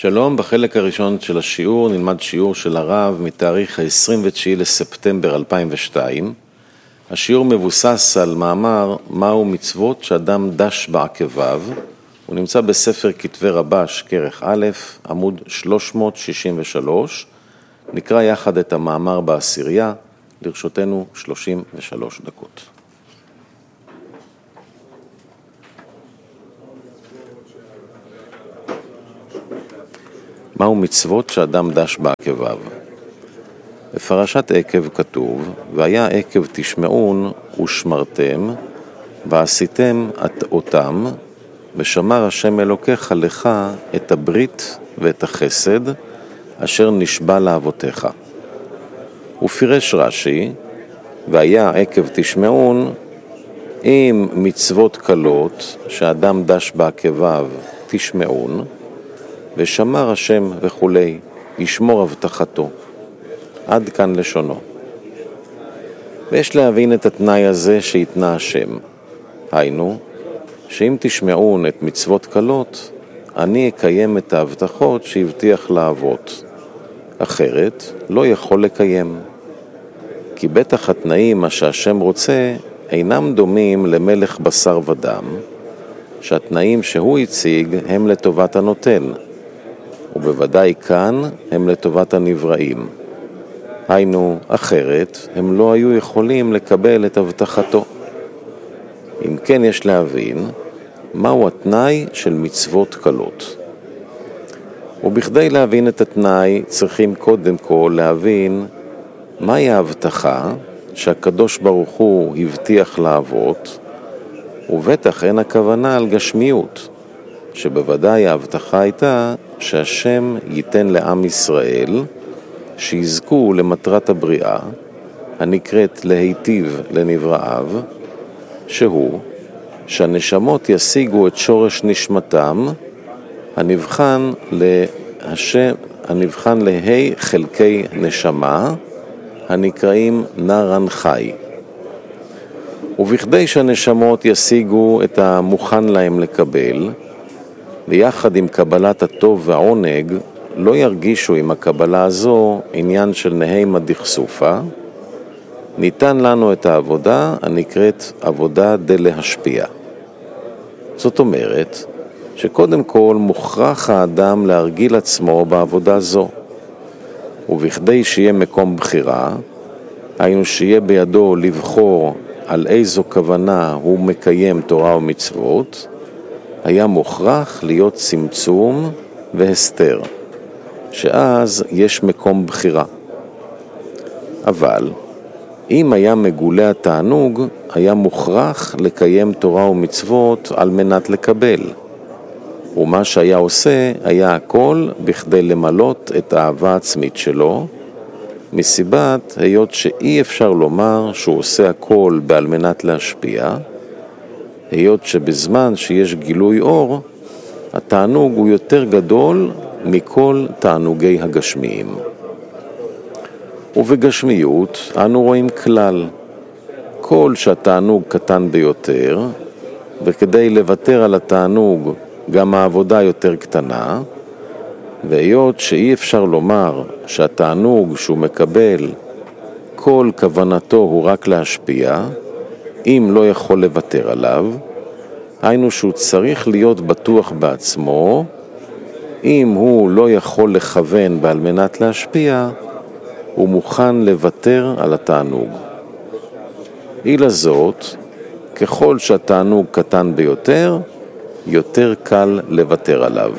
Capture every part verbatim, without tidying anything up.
שלום, בחלק הראשון של השיעור נלמד שיעור של הרב מתאריך ה-עשרים ותשעה לספטמבר אלפיים ושתיים. השיעור מבוסס על מאמר מהו מצוות שאדם דש בעקביו. הוא נמצא בספר כתבי רבש כרך א', עמוד שלוש מאות שישים ושלוש. נקרא יחד את המאמר בעשירייה, לרשותנו שלושים ושלוש דקות. מהו מצוות שאדם דש בעקביו? בפרשת עקב כתוב, והיה עקב תשמעון ושמרתם, ועשיתם אותם, ושמר השם אלוקיך לך את הברית ואת החסד, אשר נשבע לאבותיך. ופירש רש"י, והיה עקב תשמעון, אם מצוות קלות שאדם דש בעקביו תשמעון, ושמר השם וכולי, ישמור הבטחתו. עד כאן לשונו. ויש להבין את התנאי הזה שהתנה השם. היינו, שאם תשמעון את מצוות קלות, אני אקיים את ההבטחות שהבטיח לאבות. אחרת, לא יכול לקיים. כי בטח התנאים מה שהשם רוצה, אינם דומים למלך בשר ודם, שהתנאים שהוא הציג הם לטובת הנותן. ובוודאי כאן הם לטובת הנבראים. היינו, אחרת, הם לא היו יכולים לקבל את הבטחתו. אם כן יש להבין, מהו התנאי של מצוות קלות. ובכדי להבין את התנאי, צריכים קודם כל להבין מהי ההבטחה שהקדוש ברוך הוא הבטיח לאבות, ובטח אין הכוונה על גשמיות, שבוודאי ההבטחה הייתה שהשם ייתן לעם ישראל שיזכו למטרת הבריאה, הנקראת להיטיב לנבראיו, שהוא שהנשמות ישיגו את שורש נשמתם, הנבחן להשם, הנבחן להי חלקי נשמה, הנקראים נרן חי. ובכדי שהנשמות ישיגו את המוכן להם לקבל, ויחד עם קבלת הטוב והעונג, לא ירגישו עם הקבלה הזו עניין של נהימה דכסופה, ניתן לנו את העבודה הנקראת עבודה דלהשפיע. זאת אומרת, שקודם כל מוכרח האדם להרגיל עצמו בעבודה זו, ובכדי שיהיה מקום בחירה, היינו שיהיה בידו לבחור על איזו כוונה הוא מקיים תורה ומצוות, היה מוכרח להיות צמצום והסתר, שאז יש מקום בחירה. אבל אם היה מגולה התענוג, היה מוכרח לקיים תורה ומצוות על מנת לקבל. ומה שהיה עושה היה הכל בכדי למלות את האהבה העצמית שלו, מסיבת היות שאי אפשר לומר שהוא עושה הכל בעל מנת להשפיע, היות שבזמן שיש גילוי אור, התענוג הוא יותר גדול מכל תענוגי הגשמיים. ובגשמיות אנו רואים כלל, כל שהתענוג קטן ביותר, וכדי לוותר על התענוג גם העבודה יותר קטנה, והיות שאי אפשר לומר שהתענוג שהוא מקבל, כל כוונתו הוא רק להשפיע, אם לא יכול לוותר עליו, היינו שהוא צריך להיות בטוח בעצמו, אם הוא לא יכול לכוון בעל מנת להשפיע, הוא מוכן לוותר על התענוג. אילה זאת, ככל שהתענוג קטן ביותר, יותר קל לוותר עליו.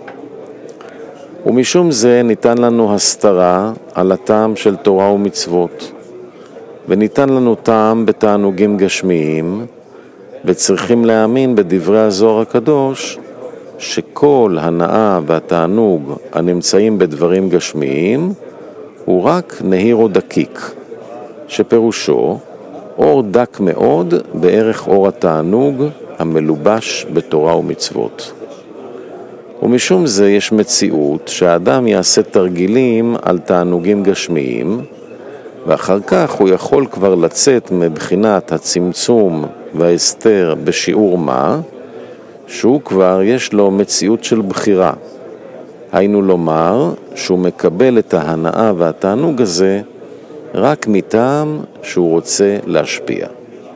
ומשום זה ניתן לנו הסתרה על הטעם של תורה ומצוות, וניתן לנו טעם בתענוגים גשמיים, וצריכים להאמין בדברי הזוהר הקדוש, שכל הנאה והתענוג הנמצאים בדברים גשמיים, הוא רק נהיר או דקיק, שפירושו אור דק מאוד בערך אור התענוג המלובש בתורה ומצוות. ומשום זה יש מציאות שהאדם יעשה תרגילים על תענוגים גשמיים, ואחר כך הוא יכול כבר לצאת מבחינת הצמצום וההסתר בשיעור מה, שהוא כבר יש לו מציאות של בחירה. היינו לומר שהוא מקבל את ההנאה והתענוג הזה רק מטעם שהוא רוצה להשפיע.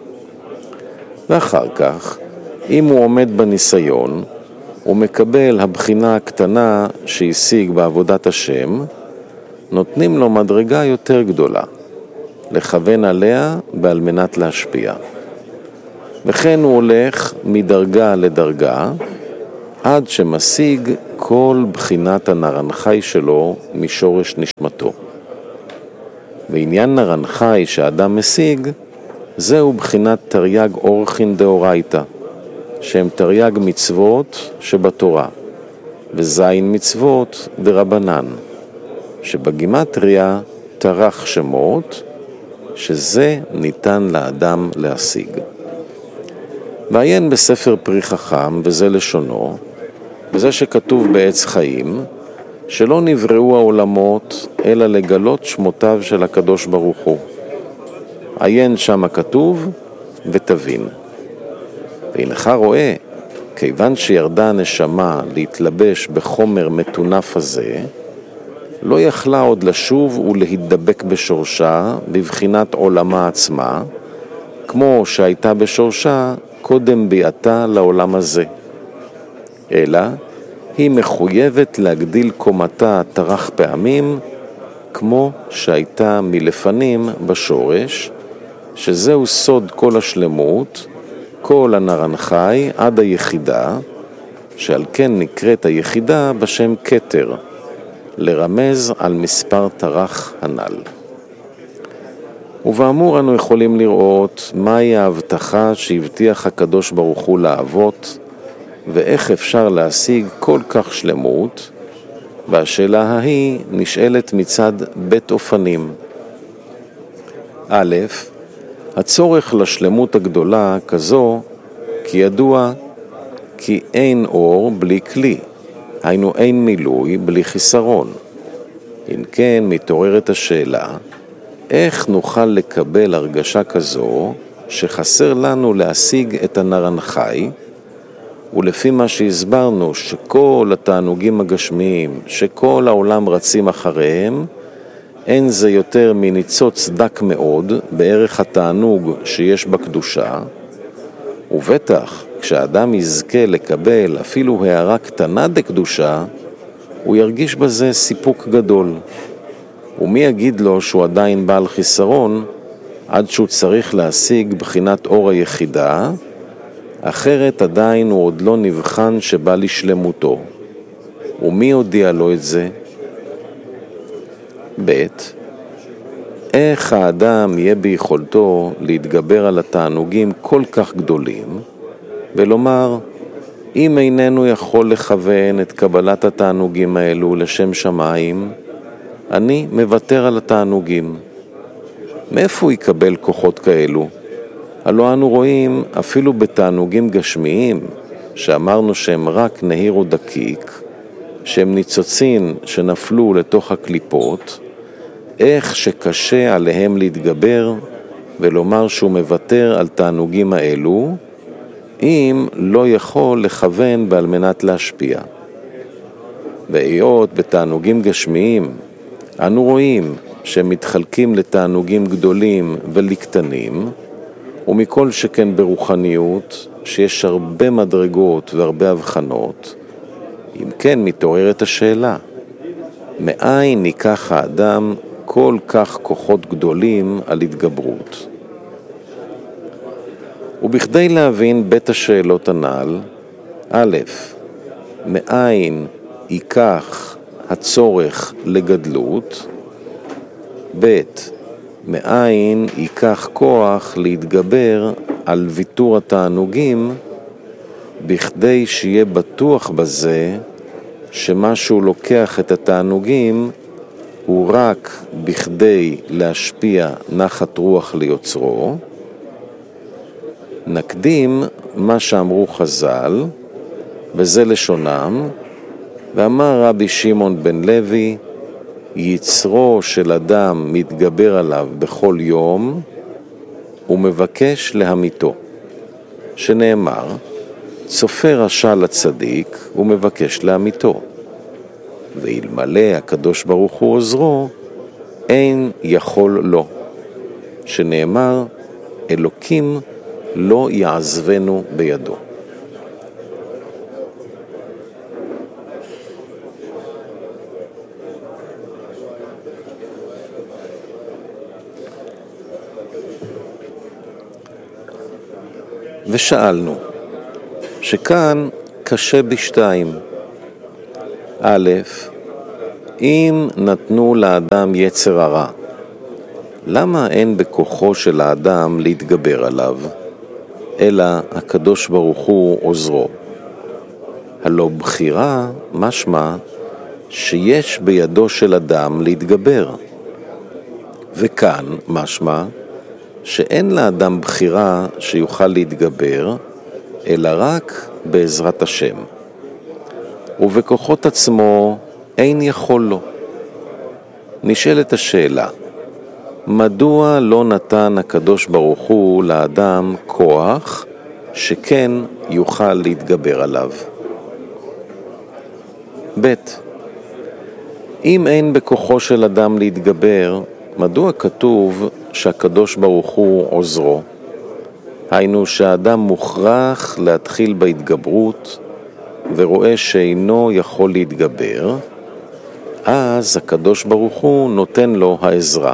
ואחר כך, אם הוא עומד בניסיון, הוא מקבל הבחינה הקטנה שהשיג בעבודת השם, נותנים לו מדרגה יותר גדולה, לכוון עליה ועל מנת להשפיע. וכן הוא הולך מדרגה לדרגה, עד שמשיג כל בחינת הנרנחי שלו משורש נשמתו. ועניין נרנחי שאדם משיג, זהו בחינת תרי"ג אורחין דאורייתא, שהם תרי"ג מצוות שבתורה, וזין מצוות דרבנן, שבגימטריה תרח שמות, שזה ניתן לאדם להשיג. ועיין בספר פרי חכם, וזה לשונו, וזה שכתוב בעץ חיים, שלא נבראו העולמות אלא לגלות שמותיו של הקדוש ברוך הוא. עיין שם הכתוב ותבין. והנך רואה, כיוון שירדה הנשמה להתלבש בחומר מתונף הזה, לא יכלה עוד לשוב ולהידבק בשורשה בבחינת עולמה עצמה, כמו שהייתה בשורשה קודם ביאתה לעולם הזה. אלא היא מחויבת להגדיל קומתה תרח פעמים, כמו שהייתה מלפנים בשורש, שזהו סוד כל השלמות, כל הנרנחי עד היחידה, שעל כן נקראת היחידה בשם כתר, לרמז על מספר תרח הנ"ל. ובאמור אנו יכולים לראות מהי ההבטחה שהבטיח הקדוש ברוך הוא לאבות, ואיך אפשר להשיג כל כך שלמות, והשאלה ההיא נשאלת מצד בית אופנים. א', הצורך לשלמות הגדולה כזו, כי ידוע כי אין אור בלי כלי, היינו אין מילוי בלי חיסרון. אם כן, מתעוררת השאלה, איך נוכל לקבל הרגשה כזו שחסר לנו להשיג את הנרנחי, ולפי מה שהסברנו שכל התענוגים הגשמיים, שכל העולם רצים אחריהם, אין זה יותר מניצוץ דק מאוד בערך התענוג שיש בקדושה, ובטח כשאדם יזכה לקבל אפילו הערה קטנה דקדושה, הוא ירגיש בזה סיפוק גדול. ומי יגיד לו שהוא עדיין בעל חיסרון, עד שהוא צריך להשיג בחינת אור היחידה, אחרת עדיין הוא עוד לא נבחן שבא לשלמותו. ומי הודיע לו את זה? ב', איך האדם יהיה ביכולתו להתגבר על התענוגים כל כך גדולים, ולומר, אם איננו יכול לכוון את קבלת התענוגים האלו לשם שמיים, אני מוותר על התענוגים. מאיפה הוא יקבל כוחות כאלו? הלא אנו רואים אפילו בתענוגים גשמיים, שאמרנו שהם רק נהיר או דקיק, שהם ניצוצין שנפלו לתוך הקליפות, איך שקשה עליהם להתגבר ולומר שהוא מוותר על תענוגים האלו, אם לא יכול לכוון בעל מנת להשפיע. והיות בתענוגים גשמיים, אנו רואים שהם מתחלקים לתענוגים גדולים ולקטנים, ומכל שכן ברוחניות, שיש הרבה מדרגות והרבה הבחנות, אם כן מתעוררת השאלה, מאין ניקח האדם כל כך כוחות גדולים על התגברות? ובכדי להבין בית השאלות הנ"ל, א', מאין ייקח הצורך לגדלות, ב', מאין ייקח כוח להתגבר על ויתור התענוגים, בכדי שיהיה בטוח בזה שמה שהוא לוקח את התענוגים הוא רק בכדי להשפיע נחת רוח ליוצרו. נקדים מה שאמרו חז"ל, וזה לשונם, ואמר רבי שמעון בן לוי, יצרו של אדם מתגבר עליו בכל יום, ומבקש להמיתו, שנאמר, צופה רשע לצדיק ומבקש להמיתו. ואלמלא הקדוש ברוך הוא עוזרו, אין יכול לו, שנאמר, אלוקים לא יעזבנו בידו. ושאלנו, שכאן קשה בשתיים. א', אם נתנו לאדם יצר הרע, למה אין בכוחו של האדם להתגבר עליו, אלא הקדוש ברוך הוא עוזרו? הלא בחירה משמע שיש בידו של אדם להתגבר, וכאן משמע שאין לאדם בחירה שיוכל להתגבר, אלא רק בעזרת השם. ובכוחות עצמו אין יכול לו. נשאלת השאלה, מדוע לא נתן הקדוש ברוך הוא לאדם כוח שכן יוכל להתגבר עליו? ב', אם אין בכוחו של אדם להתגבר, מדוע כתוב שהקדוש ברוך הוא עוזרו? היינו שהאדם מוכרח להתחיל בהתגברות ורואה שאינו יכול להתגבר, אז הקדוש ברוך הוא נותן לו העזרה.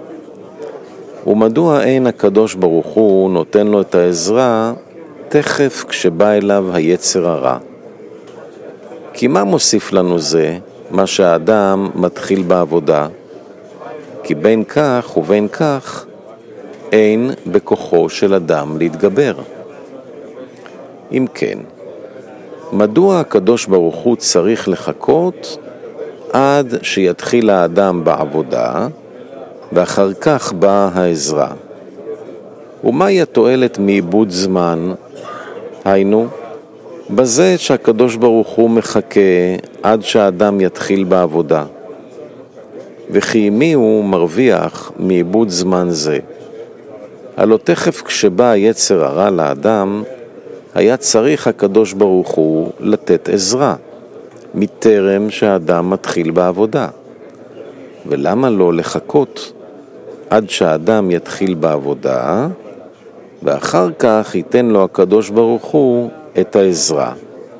ומדוע אין הקדוש ברוך הוא נותן לו את העזרה תכף כשבא אליו היצר הרע? כי מה מוסיף לנו זה, מה שהאדם מתחיל בעבודה? כי בין כך ובין כך אין בכוחו של אדם להתגבר. אם כן, מדוע הקדוש ברוך הוא צריך לחכות עד שיתחיל האדם בעבודה, ואחר כך באה העזרה? ומהי התועלת מאיבוד זמן? היינו, בזה שהקדוש ברוך הוא מחכה עד שהאדם יתחיל בעבודה. וכי מי הוא מרוויח מאיבוד זמן זה? הלא תכף כשבא יצר הרע לאדם, היה צריך הקדוש ברוך הוא לתת עזרה, מטרם שהאדם מתחיל בעבודה. ולמה לא לחכות עד שהאדם יתחיל בעבודה, ואחר כך ייתן לו הקדוש ברוך הוא את העזרה?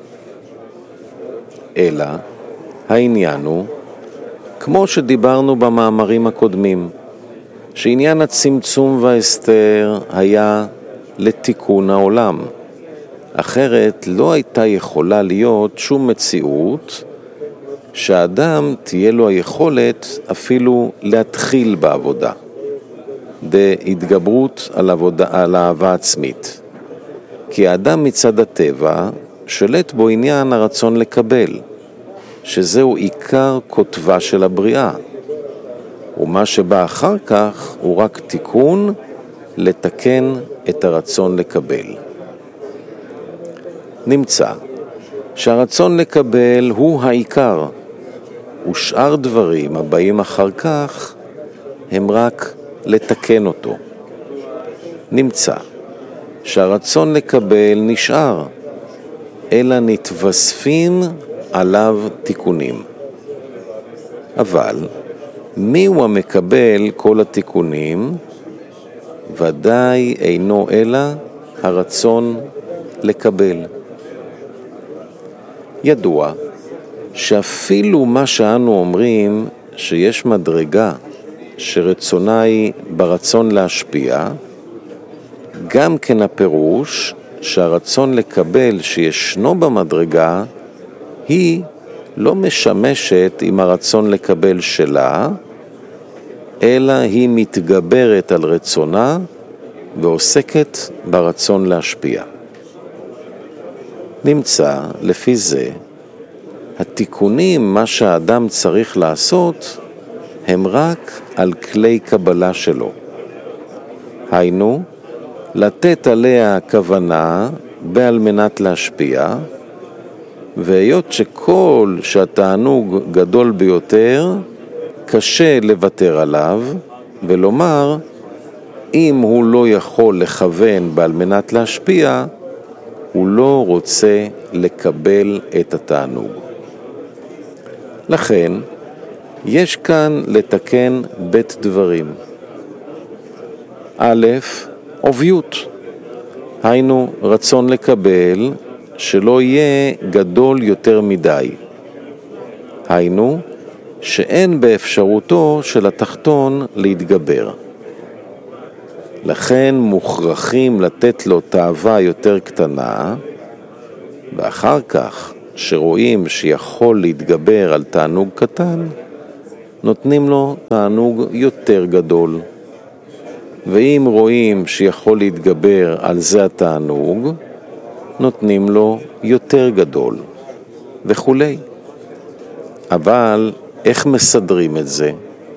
אלא, העניין הוא, כמו שדיברנו במאמרים הקודמים, שעניין הצמצום וההסתר היה לתיקון העולם. אחרת לא הייתה יכולה להיות שום מציאות שהאדם תהיה לו היכולת אפילו להתחיל בעבודה. בהתגברות על, עבודה, על אהבה עצמית. כי האדם מצד הטבע שלט בו עניין הרצון לקבל, שזהו עיקר כותבה של הבריאה. ומה שבא אחר כך הוא רק תיקון לתקן את הרצון לקבל. נמצא שהרצון לקבל הוא העיקר, ושאר דברים הבאים אחר כך הם רק לתקן אותו. נמצא שהרצון לקבל נשאר, אלא נתווספים עליו תיקונים. אבל מי הוא המקבל כל התיקונים? ודאי אינו אלא הרצון לקבל. ידוע שאפילו מה שאנו אומרים שיש מדרגה שרצונה היא ברצון להשפיע, גם כן הפירוש שהרצון לקבל שישנו במדרגה היא לא משמשת עם הרצון לקבל שלה, אלא היא מתגברת על רצונה ועוסקת ברצון להשפיע. נמצא לפי זה, התיקונים, מה שהאדם צריך לעשות, הם רק על כלי קבלה שלו. היינו, לתת עליה הכוונה בעל מנת להשפיע, והיות שכל שהתענוג גדול ביותר, קשה לוותר עליו, ולומר, אם הוא לא יכול לכוון בעל מנת להשפיע, הוא לא רוצה לקבל את התענוג. לכן, יש כאן לתקן בית דברים. א', עוביות, היינו רצון לקבל שלא יהיה גדול יותר מדי. היינו שאין באפשרותו של התחתון להתגבר. לכן מוכרחים לתת לו תאווה יותר קטנה, ואחר כך שרואים שיכול להתגבר על תענוג קטן, נותנים לו תענוג יותר גדול. ואם רואים שיכול להתגבר על זה התענוג, נותנים לו יותר גדול, וכו'. אבל איך מסדרים את זה?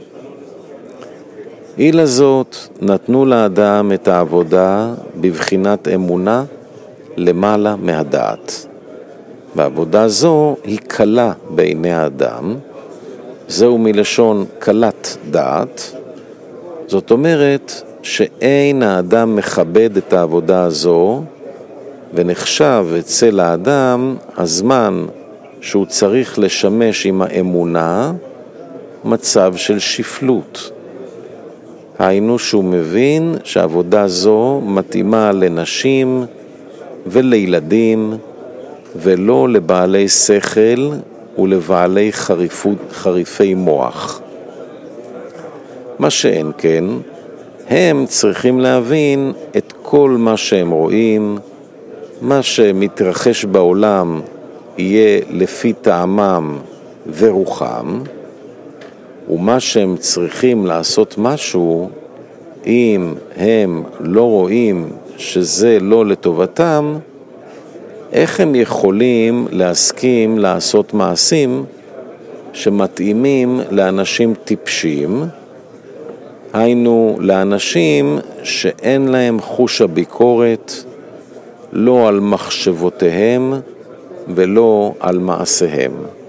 אילה זאת נתנו לאדם את העבודה בבחינת אמונה למעלה מהדעת. והעבודה זו היא קלה בעיני האדם, זהו מלשון קלת דעת, זאת אומרת שאין האדם מכבד את העבודה הזו, ונחשב אצל האדם הזמן שהוא צריך לשמש עם האמונה מצב של שפלות. היינו שהוא מבין שהעבודה זו מתאימה לנשים ולילדים, ולא לבעלי שכל ולבעלי חריפות, חריפי מוח. מה שאין כן, הם צריכים להבין את כל מה שהם רואים, מה שמתרחש בעולם יהיה לפי טעמם ורוחם, ומה שהם צריכים לעשות משהו, אם הם לא רואים שזה לא לטובתם, איך הם יכולים להסכים לעשות מעשים שמתאימים לאנשים טיפשים, היינו לאנשים שאין להם חוש הביקורת, לא על מחשבותיהם ולא על מעשיהם.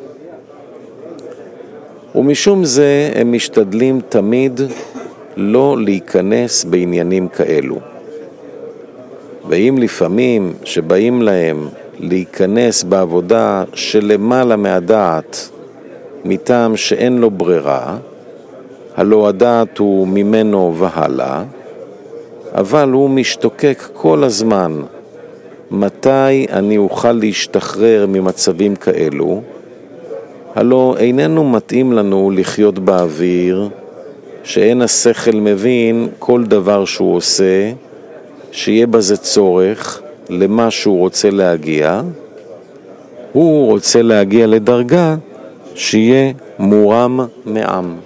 ומשום זה הם משתדלים תמיד לא להיכנס בעניינים כאלו. ואם לפעמים שבאים להם להיכנס בעבודה שלמעלה מהדעת, מטעם שאין לו ברירה, הלא הדעת הוא ממנו והלאה, אבל הוא משתוקק כל הזמן, מתי אני אוכל להשתחרר ממצבים כאלו, הלא איננו מתאים לנו לחיות באוויר, שאין השכל מבין כל דבר שהוא עושה, שיהיה בזה צורך למה שהוא רוצה להגיע, הוא רוצה להגיע לדרגה שיהיה מורם מעם.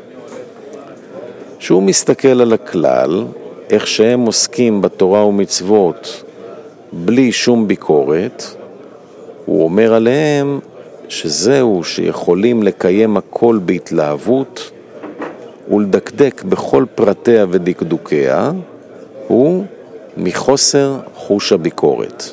שהוא מסתכל על הכלל, איך שהם עוסקים בתורה ומצוות בלי שום ביקורת, הוא אומר עליהם שזהו שיכולים לקיים הכל בהתלהבות ולדקדק בכל פרטיה ודקדוקיה, הוא מחוסר חוש הביקורת.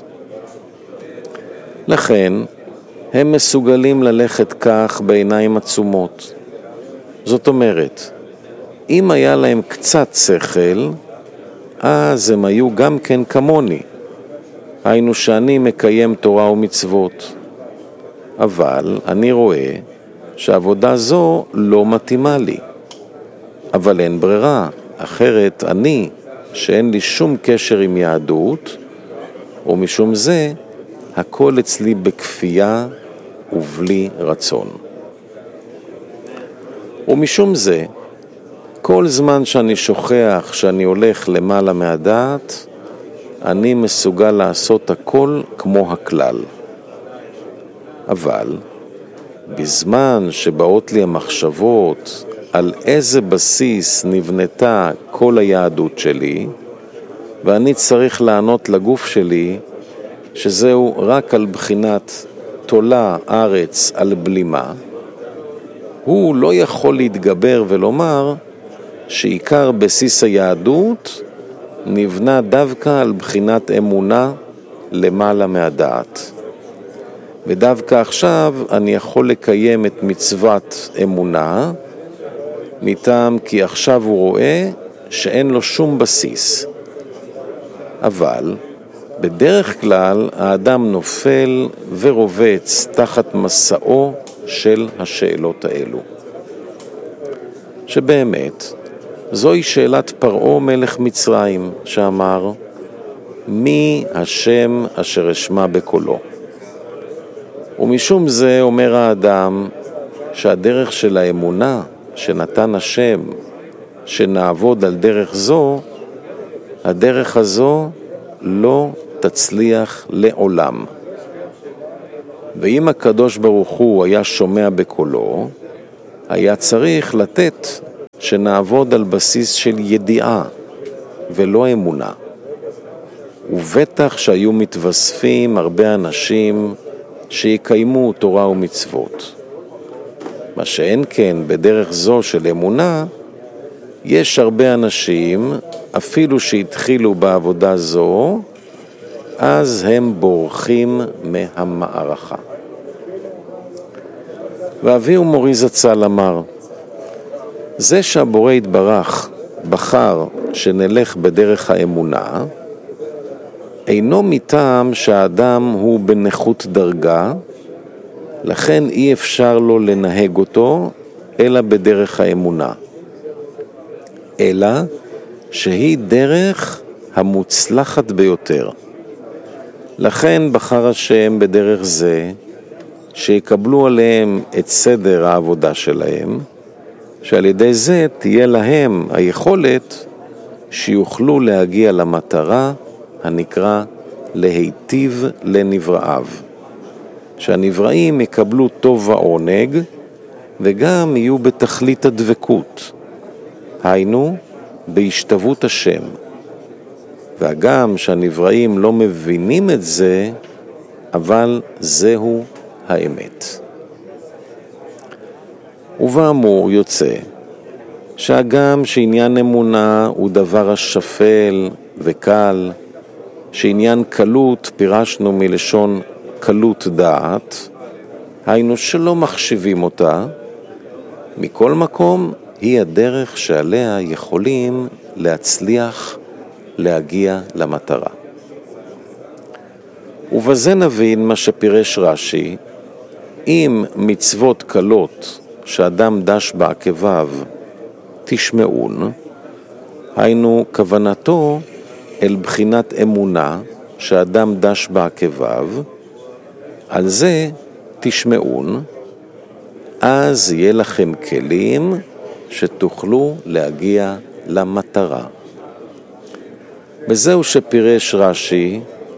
לכן הם מסוגלים ללכת כך בעיניים עצומות. זאת אומרת, אם היה להם קצת שכל, אז הם היו גם כן כמוני. היינו שאני מקיים תורה ומצוות. אבל אני רואה שהעבודה זו לא מתאימה לי. אבל אין ברירה, אחרת אני, שאין לי שום קשר עם יהדות, ומשום זה הכל אצלי בכפייה ובלי רצון. ומשום זה, כל זמן שאני שוכח שאני הולך למעלה מהדעת, אני מסוגל לעשות הכל כמו הכלל. אבל בזמן שבאות לי המחשבות על איזה בסיס נבנתה כל היהדות שלי, ואני צריך לענות לגוף שלי שזהו רק על בחינת תולה ארץ על בלימה, הוא לא יכול להתגבר ולומר שעיקר בסיס היהדות נבנה דווקא על בחינת אמונה למעלה מהדעת. ודווקא עכשיו אני יכול לקיים את מצוות אמונה, מטעם כי עכשיו הוא רואה שאין לו שום בסיס. אבל בדרך כלל האדם נופל ורובץ תחת מסעו של השאלות האלו. שבאמת, זוהי שאלת פרעה מלך מצרים, שאמר, מי השם אשר אשמע בקולו? ומשום זה אומר האדם שהדרך של האמונה שנתן השם, שנעבוד על דרך זו, הדרך הזו לא תצליח לעולם. ואם הקדוש ברוך הוא היה שומע בקולו, היה צריך לתת שנעבוד על בסיס של ידיעה ולא אמונה. ובטח שהיו מתווספים הרבה אנשים שיקיימו תורה ומצוות. מה שאין כן בדרך זו של אמונה, יש הרבה אנשים, אפילו שהתחילו בעבודה זו, אז הם בורחים מהמערכה. ואבי ומורי זצ"ל אמר, זה שהבורא יתברך בחר שנלך בדרך האמונה, אינו מטעם שהאדם הוא בנחות דרגה, לכן אי אפשר לו לנהג אותו, אלא בדרך האמונה. אלא שהיא דרך המוצלחת ביותר. לכן בחר השם בדרך זה, שיקבלו עליהם את סדר העבודה שלהם, שעל ידי זה תהיה להם היכולת שיוכלו להגיע למטרה הנקרא להיטיב לנבראיו. שהנבראים יקבלו טוב ועונג וגם יהיו בתכלית הדבקות, היינו בהשתוות השם. והגם שהנבראים לא מבינים את זה, אבל זהו האמת. ובאמור יוצא שהגם שעניין אמונה הוא דבר השפל וקל, שעניין קלות פירשנו מלשון קלות דעת, היינו שלא מחשיבים אותה, מכל מקום היא הדרך שעליה יכולים להצליח להגיע למטרה. ובזה נבין מה שפירש רש"י, אם מצוות קלות שאדם דש בעקביו תשמעון, היינו כוונתו אל בחינת אמונה שאדם דש בעקביו, על זה תשמעון, אז יהיה לכם כלים שתוכלו להגיע למטרה. וזהו שפירש רש"י,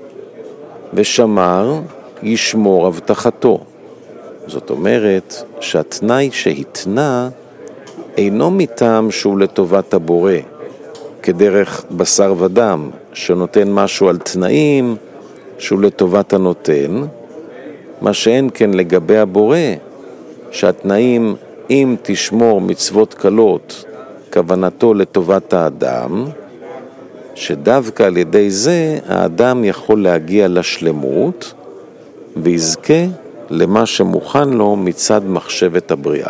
ושמר ישמור הבטחתו. זאת אומרת שהתנאי שהתנה אינו מטעם שהוא לטובת הבורא, כדרך בשר ודם שנותן משהו על תנאים שהוא לטובת הנותן, מה שאין כן לגבי הבורא, שהתנאים אם תשמור מצוות קלות כוונתו לטובת האדם, שדווקא על ידי זה האדם יכול להגיע לשלמות ויזכה למה שמוכן לו מצד מחשבת הבריאה.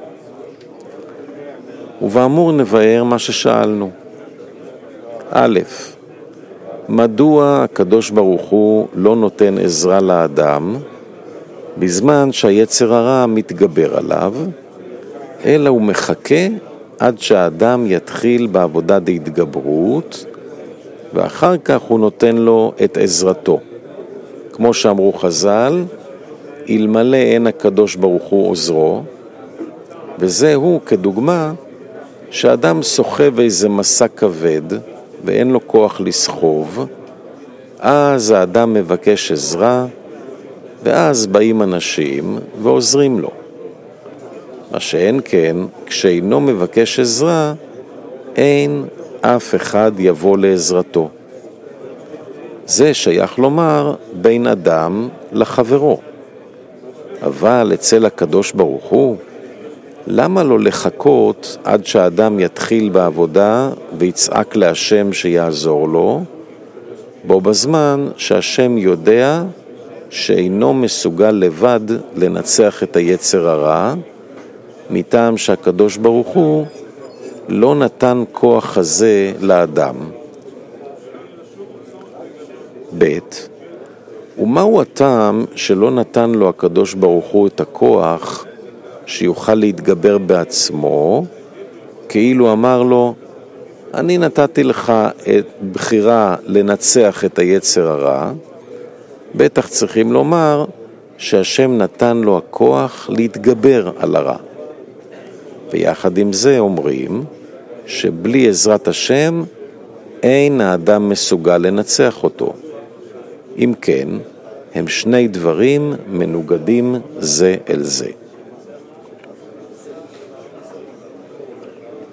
ובאמור נבאר מה ששאלנו. א', מדוע הקדוש ברוך הוא לא נותן עזרה לאדם בזמן שהיצר הרע מתגבר עליו, אלא הוא מחכה עד שהאדם יתחיל בעבודה דהתגברות, ואחר כך הוא נותן לו את עזרתו. כמו שאמרו חז"ל, אלמלא אין הקדוש ברוך הוא עוזרו, וזהו כדוגמה שאדם סוחב איזה מסע כבד ואין לו כוח לסחוב, אז האדם מבקש עזרה, ואז באים אנשים ועוזרים לו. מה שאין כן, כשאינו מבקש עזרה, אין אף אחד יבוא לעזרתו. זה שייך לומר בין אדם לחברו. אבל אצל הקדוש ברוך הוא, למה לא לחכות עד שהאדם יתחיל בעבודה ויצעק להשם שיעזור לו, בו בזמן שהשם יודע שאינו מסוגל לבד לנצח את היצר הרע, מטעם שהקדוש ברוך הוא לא נתן כוח הזה לאדם. ב', ומהו הטעם שלא נתן לו הקדוש ברוך הוא את הכוח שיוכל להתגבר בעצמו, כאילו אמר לו, אני נתתי לך את בחירה לנצח את היצר הרע, בטח צריכים לומר שהשם נתן לו הכוח להתגבר על הרע. ויחד עם זה אומרים שבלי עזרת השם אין האדם מסוגל לנצח אותו. אם כן, הם שני דברים מנוגדים זה אל זה.